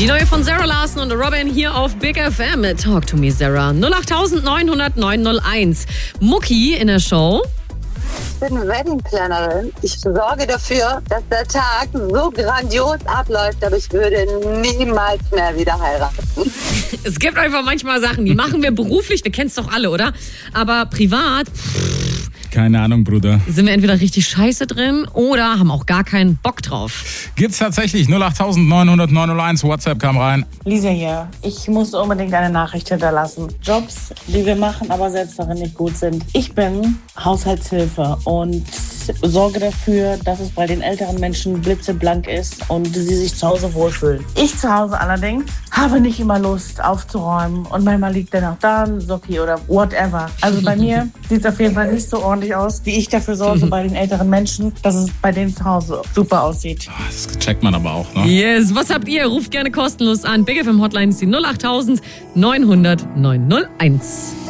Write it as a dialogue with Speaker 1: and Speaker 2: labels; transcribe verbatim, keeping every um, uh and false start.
Speaker 1: Die neue von Sarah Larson und Robin hier auf Big F M. Talk to me, Sarah. null acht neun null null neun null eins. Mucki in der Show.
Speaker 2: Ich bin Wedding-Plannerin. Ich sorge dafür, dass der Tag so grandios abläuft, aber ich würde niemals mehr wieder heiraten.
Speaker 1: Es gibt einfach manchmal Sachen, die machen wir beruflich, wir kennen es doch alle, oder? Aber privat... Pff,
Speaker 3: keine Ahnung, Bruder.
Speaker 1: Sind wir entweder richtig scheiße drin oder haben auch gar keinen Bock drauf.
Speaker 3: Gibt's tatsächlich. null acht neun null null neun null eins. WhatsApp kam rein.
Speaker 4: Lisa hier. Ich muss unbedingt eine Nachricht hinterlassen. Jobs, die wir machen, aber selbst darin nicht gut sind. Ich bin Haushaltshilfe und sorge dafür, dass es bei den älteren Menschen blitzeblank ist und sie sich zu Hause wohlfühlen. Ich zu Hause allerdings habe nicht immer Lust aufzuräumen und manchmal liegt dann auch da ein Socki oder whatever. Also bei mir sieht es auf jeden Fall nicht so ordentlich aus, wie ich dafür sorge bei den älteren Menschen, dass es bei denen zu Hause super aussieht.
Speaker 3: Das checkt man aber auch, ne?
Speaker 1: Yes, was habt ihr? Ruft gerne kostenlos an. Big F M Hotline ist die null acht neun null null neun null eins.